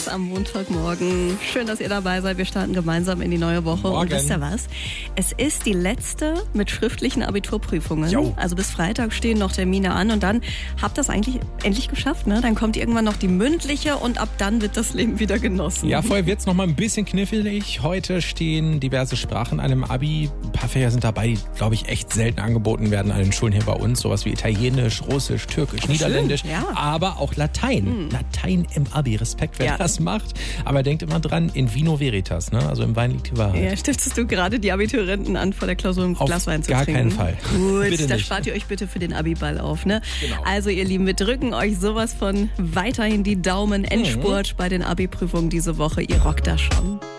am Montagmorgen. Schön, dass ihr dabei seid. Wir starten gemeinsam in die neue Woche. Morgen. Und wisst ihr was? Es ist die letzte mit schriftlichen Abiturprüfungen. Jo. Also bis Freitag stehen noch Termine an und dann habt ihr es eigentlich endlich geschafft, ne? Dann kommt irgendwann noch die mündliche und ab dann wird das Leben wieder genossen. Ja, vorher wird's noch mal ein bisschen knifflig. Heute stehen diverse Sprachen an einem Abi. Ein paar Fächer sind dabei, die, glaube ich, echt selten angeboten werden an den Schulen hier bei uns. Sowas wie Italienisch, Russisch, Türkisch, Niederländisch, ja. aber auch Latein. Latein im Abi. Respekt, wer Ja. das macht. Aber denkt immer dran, in vino veritas, ne? Also im Wein liegt die Wahrheit. Ja, stiftest du gerade die Abiturienten an, vor der Klausur ein Auf Glas Wein zu gar trinken? keinen Fall. Gut, Bitte da nicht. spart ihr euch bitte für den Abiball auf, ne? Genau. Also ihr Lieben, wir drücken euch sowas von weiterhin die Daumen. Endspurt bei den Abi-Prüfungen diese Woche. Ihr rockt das schon.